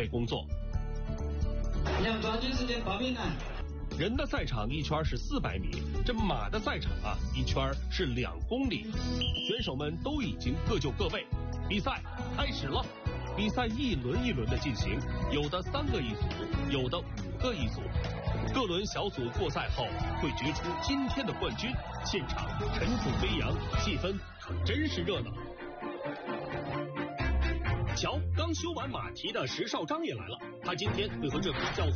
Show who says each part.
Speaker 1: 备工作。
Speaker 2: 要抓紧时间报名啊！
Speaker 1: 人的赛场一圈是400米，这马的赛场啊，一圈是2公里。选手们都已经各就各位，比赛开始了。比赛一轮一轮的进行，有的3个一组，有的5个一组。各轮小组过赛后会决出今天的冠军，现场尘土飞扬，气氛可真是热闹。瞧，刚修完马蹄的石少章也来了，他今天会和这匹叫做